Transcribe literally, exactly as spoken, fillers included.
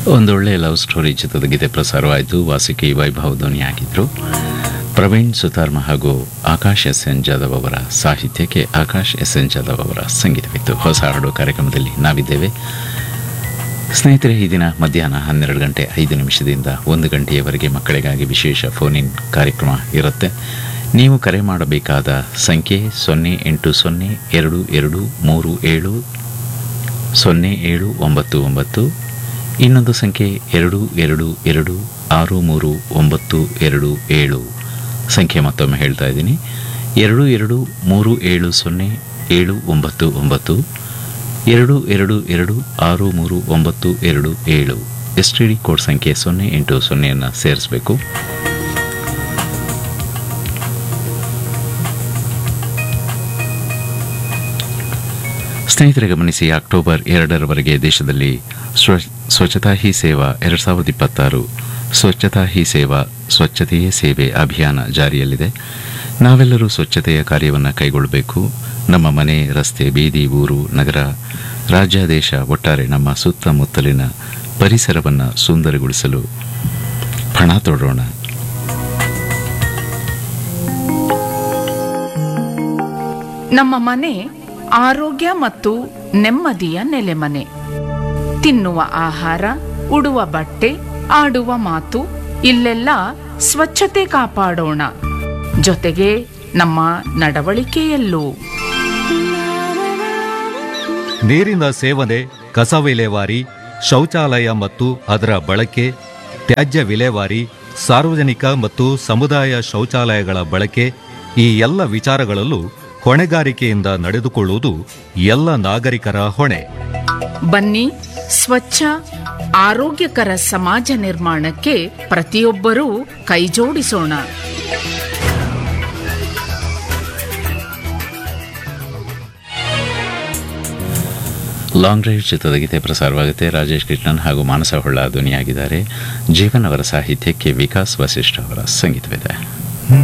ಒಂದೊಳ್ಳೆ love story ಚಿತ್ರದ ಗೀತೆ ಪ್ರಸಾರವಾಯಿತು. ವಾಸುಕಿ ವೈಭವ್ ಧ್ವನಿಯಾಗಿದ್ದರು. ಪ್ರವೀಣ್ ಸುತಾರ್ಮ ಹಾಗೂ ಆಕಾಶ್ ಎಸ್ ಎನ್ ಜಾಧವ್ ಅವರ ಸಾಹಿತ್ಯಕ್ಕೆ ಆಕಾಶ್ ಎಸ್ ಎನ್ ಜಾಧವ್ ಅವರ ಸಂಗೀತವಿತ್ತು. ಹೊಸ ಹಾಡು ಕಾರ್ಯಕ್ರಮದಲ್ಲಿ ನಾವಿದ್ದೇವೆ ಸ್ನೇಹಿತರೆ. ಈ ದಿನ ಮಧ್ಯಾಹ್ನ ಹನ್ನೆರಡು ಗಂಟೆ ಐದು ನಿಮಿಷದಿಂದ ಒಂದು ಗಂಟೆಯವರೆಗೆ ಮಕ್ಕಳಿಗಾಗಿ ವಿಶೇಷ ಫೋನ್ ಇನ್ ಕಾರ್ಯಕ್ರಮ ಇರುತ್ತೆ. ನೀವು ಕರೆ ಮಾಡಬೇಕಾದ ಸಂಖ್ಯೆ ಸೊನ್ನೆ ಎಂಟು ಸೊನ್ನೆ ಎರಡು ಎರಡು ಮೂರು ಏಳು ಸೊನ್ನೆ ಏಳು ಒಂಬತ್ತು ಒಂಬತ್ತು. ಇನ್ನೊಂದು ಸಂಖ್ಯೆ ಎರಡು ಎರಡು ಎರಡು ಆರು ಮೂರು ಒಂಬತ್ತು ಎರಡು ಏಳು. ಸಂಖ್ಯೆ ಮತ್ತೊಮ್ಮೆ ಹೇಳ್ತಾ ಇದ್ದೀನಿ, ಎರಡು ಎರಡು ಮೂರು ಏಳು ಸೊನ್ನೆ ಏಳು ಒಂಬತ್ತು ಒಂಬತ್ತು, ಎರಡು ಎರಡು ಎರಡು ಆರು ಮೂರು ಒಂಬತ್ತು ಎರಡು ಏಳು. ಎಸ್ ಟಿ ಡಿ ಕೋಡ್ ಸಂಖ್ಯೆ ಸೊನ್ನೆ ಎಂಟು ಸೊನ್ನೆಯನ್ನು ಸೇರಿಸಬೇಕು. ಸ್ನೇಹಿತರೆ ಗಮನಿಸಿ, ಅಕ್ಟೋಬರ್ ಎರಡರವರೆಗೆ ದೇಶದಲ್ಲಿ ಸ್ವ ಸ್ವಚ್ಛತಾ ಹಿ ಸೇವಾ ಎರಡು ಸಾವಿರದ ಇಪ್ಪತ್ತಾರು ಸ್ವಚ್ಛತಾ ಹಿ ಸೇವಾ ಸ್ವಚ್ಛತೆಯೇ ಸೇವೆ ಅಭಿಯಾನ ಜಾರಿಯಲ್ಲಿದೆ. ನಾವೆಲ್ಲರೂ ಸ್ವಚ್ಛತೆಯ ಕಾರ್ಯವನ್ನು ಕೈಗೊಳ್ಳಬೇಕು. ನಮ್ಮ ಮನೆ, ರಸ್ತೆ, ಬೀದಿ, ಊರು, ನಗರ, ರಾಜ್ಯ, ದೇಶ, ಒಟ್ಟಾರೆ ನಮ್ಮ ಸುತ್ತಮುತ್ತಲಿನ ಪರಿಸರವನ್ನು ಸುಂದರಗೊಳಿಸಲು ಪಣ ತೊಡೋಣ. ನಮ್ಮ ಮನೆ ಆರೋಗ್ಯ ಮತ್ತು ನೆಮ್ಮದಿಯ ನೆಲೆಮನೆ. ತಿನ್ನುವ ಆಹಾರ, ಉಡುವ ಬಟ್ಟೆ, ಆಡುವ ಮಾತು, ಇಲ್ಲೆಲ್ಲ ಸ್ವಚ್ಛತೆ ಕಾಪಾಡೋಣ. ಜೊತೆಗೆ ನಮ್ಮ ನಡವಳಿಕೆಯಲ್ಲೂ. ನೀರಿನ ಸೇವನೆ, ಕಸ ವಿಲೇವಾರಿ, ಶೌಚಾಲಯ ಮತ್ತು ಅದರ ಬಳಕೆ, ತ್ಯಾಜ್ಯ ವಿಲೇವಾರಿ, ಸಾರ್ವಜನಿಕ ಮತ್ತು ಸಮುದಾಯ ಶೌಚಾಲಯಗಳ ಬಳಕೆ, ಈ ಎಲ್ಲ ವಿಚಾರಗಳಲ್ಲೂ ಹೊಣೆಗಾರಿಕೆಯಿಂದ ನಡೆದುಕೊಳ್ಳುವುದು ಎಲ್ಲ ನಾಗರಿಕರ ಹೊಣೆ. ಬನ್ನಿ, ಸ್ವಚ್ಛ ಆರೋಗ್ಯಕರ ಸಮಾಜ ನಿರ್ಮಾಣಕ್ಕೆ ಪ್ರತಿಯೊಬ್ಬರೂ ಕೈಜೋಡಿಸೋಣ. ಲಾಂಗ್ ಡ್ರೈವ್ ಚಿತ್ರದ ಗೀತೆ ಪ್ರಸಾರವಾಗುತ್ತೆ. ರಾಜೇಶ್ ಕೃಷ್ಣನ್ ಹಾಗೂ ಮಾನಸ ಹೊಳ್ಳ ಧ್ವನಿಯಾಗಿದ್ದಾರೆ. ಜೀವನ್ ಅವರ ಸಾಹಿತ್ಯಕ್ಕೆ ವಿಕಾಸ್ ವಸಿಷ್ಠ ಅವರ ಸಂಗೀತವಿದೆ.